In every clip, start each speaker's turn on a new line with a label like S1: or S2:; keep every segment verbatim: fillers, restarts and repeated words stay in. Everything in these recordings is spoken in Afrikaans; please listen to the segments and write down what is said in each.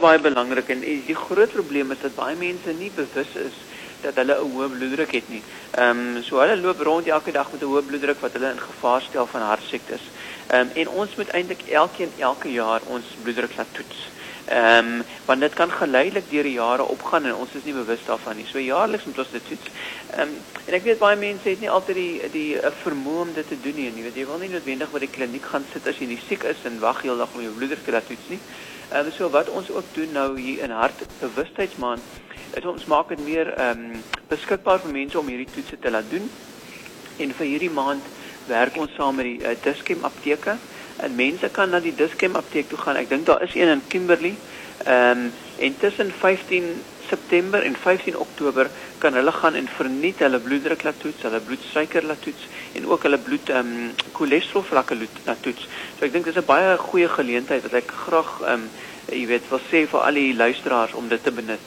S1: baie belangrik en die groot probleem is dat baie mense nie bewus is dat hulle 'n hoë bloeddruk het nie. Ehm um, so hulle loop rond elke dag met 'n hoë bloeddruk wat hulle in gevaar stel van hartsiektes. Ehm um, en ons moet eintlik elkeen elke jaar ons bloeddruk laat toets. Ehm um, want dit kan geleidelik deur die jare opgaan en ons is nie bewus daarvan nie. So jaarliks moet ons dit toets. Ehm um, en ek weet baie mense het nie altyd die die uh, vermoë om dit te doen nie. Jy weet jy wil nie noodwendig by die kliniek gaan sit as jy nie siek is en wag heeldag om jou bloeddruk te laat toets nie. Ehm um, so wat ons ook doen nou hier in Hartbewustheidsmaand, is ons maak dit meer ehm um, beskikbaar vir mense om hierdie toetse te laat doen. En vir hierdie maand werk ons saam met die uh, Dis-Chem apteke. En mense kan na die Dis-Chem apteek toe gaan. Ek dink daar is een in Kimberley. Ehm um, en tussen vyftien September en vyftien Oktober kan hulle gaan en verniet hulle bloeddruk laat toets, hulle bloedsuiker laat toets en ook hulle bloed ehm um, cholesterol vlakke laat toets. So ek dink dit is 'n baie goeie geleentheid wat ek graag ehm um, jy weet wil sê vir al die luisteraars om dit te benut.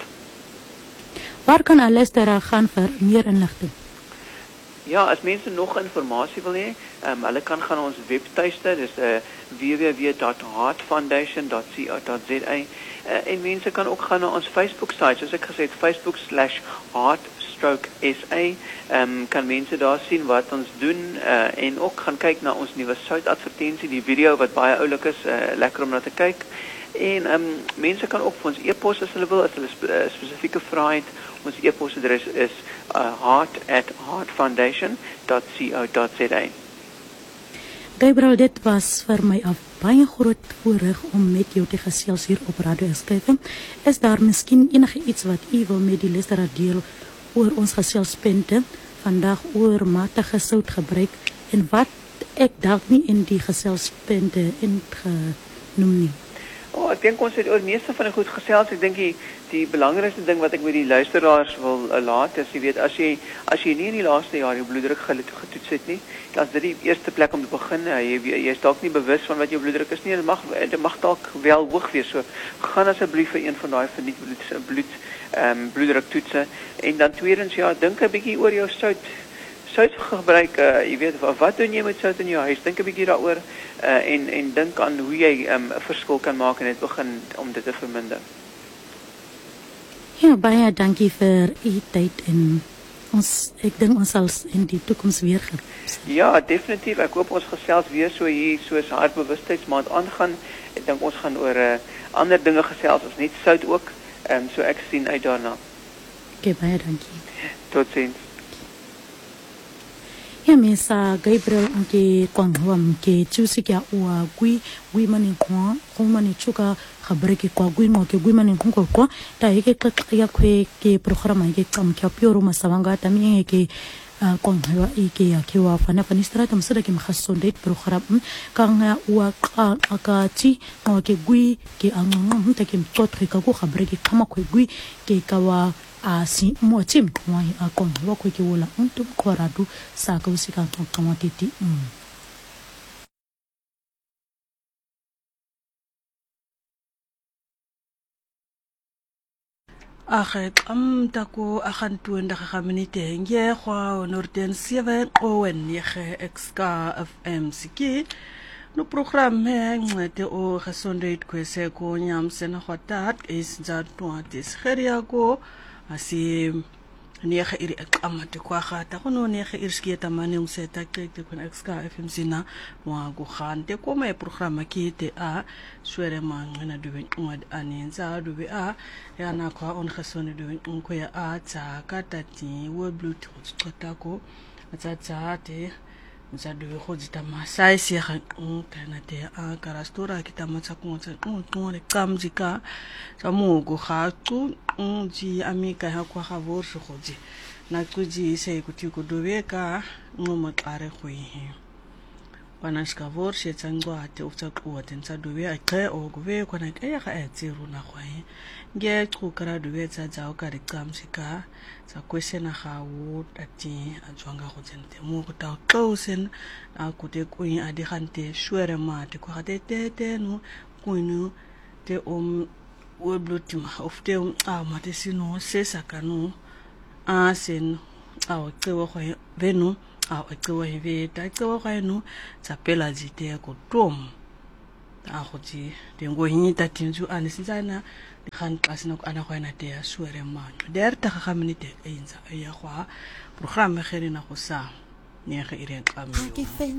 S2: Waar kan 'n luisteraar gaan vir meer inligting?
S1: Ja, as mense nog inligting wil hê, um, hulle kan gaan na ons webtuiste, dis uh, w w w dot heart foundation dot co dot za uh, en mense kan ook gaan na ons Facebook-site, soos ek gesê het, Facebook slash heartstroke.sa, um, kan mense daar sien wat ons doen uh, en ook gaan kyk na ons nuwe sout-advertensie, die video wat baie oulik is, uh, lekker om na te kyk. En um, mense kan ook vir ons e-pos as hulle wil, as hulle spe uh, spesifieke vrae het. Ons e-posadres is uh, heart at heartfoundation dot co dot za.
S2: Gabriel, dit was vir my 'n baie groot voorreg om met jou te gesels hier op Radio S K F M. Is daar miskien enige iets wat u wil met die luisteraar deel oor ons geselspunte vandag oor matige soutgebruik en wat ek dalk nie in die geselspunte ingenoem nie?
S1: Oh, ek dink ons het oor meeste van die goed gesels. Ek dink die die belangrikste ding wat ek met die luisteraars wil uh, laat is, jy weet, as jy as jy nie in die laaste jaar jou bloeddruk getoets het nie, dan is dit die eerste plek om te begin. Uh, jy jy is dalk nie bewus van wat jou bloeddruk is nie. Dit mag dit mag dalk wel hoog wees. So gaan asseblief vir een van daai verniet bloed bloed ehm um, bloeddruktoetse en dan tweedens ja, dink 'n bietjie oor jou sout sout gebruik, uh, jy weet, wat doen jy met sout in jou huis? Dink 'n bietjie daaroor uh, en en dink aan hoe jy 'n um, verskil kan maak en dit begin om dit te verminder.
S2: Ja, baie dankie vir u tyd en ons ek dink ons sal in die toekoms weer gesels.
S1: Ja, definitief. Ek hoop ons gesels weer so hier soos Hartbewustheidsmaand aangaan. Ek dink ons gaan oor uh, ander dinge gesels as net sout ook. Ehm um, so ek sien uit daarna.
S2: Okay, baie dankie.
S1: Totsiens.
S2: Ya mesa Gabriel nke kwangwa mke chusi kya uwa gui gui mani kwa kwa mani chuka khabreki kwa gui ngoke gui mani kwa kwa ta yeke ya kwe ke programa yeke kam kya pioro masawanga tami yeke kwangwa yeke ya kiwa fana fanistra tamsada ke mkhasonde program kanga uwa akati ngoke gui ke angongo mta ke mtotre ka ku khabreki kama kwe gui ke kawa asi mo chim kwai akon wa kwe ke wala untum koradu sa ka usika kamatiti mm
S3: Aghet am tako agantoon da ga minute nge gwa norden seven owen nege X K F M siki no program he ngete o gesondheid kwese ko nyam sena khotat is za twenty geria ko asi nege iri akamate kwa gata go no nege irskieta mane um seta ke ke kon X K F M sina wa go khante ko me program ki te a swere mangena duwe ngad anenza duwe a yana kwa on gesonde duwe ko ya a tsa katati wo bluetooth tsotako tsa tsa te za duwe go dita masai se ga kana te a karastora kita matsa ko tsa ko le kamjika sa mo go ga tu ji amika ha kwa ga vor se go ji na kuji se ku ti ku duwe ka no makare go yi bana ska vor se tsangwa te o tsa ko te tsa duwe a ke o go ve ko na ke ga e tsiru na go yi nge ku kara duwe tsa tsa o ka ri kamjika sa kwesena ga o tati a tswanga go tsente mo go ta closen a ku te ku a di gante swere mate ko ga te te no ku no te om o blutima of te a mate sino se sakano a sen a o tsewo go veno a o tsewo ve ta tsewo go no tsa pela jite ko tom a go di dengo hinyita tinju ane sinzana di khan klase no ana go ena te suere manto der ta ga minute e inza ya go program ge rena go sa ne ge ire qamyo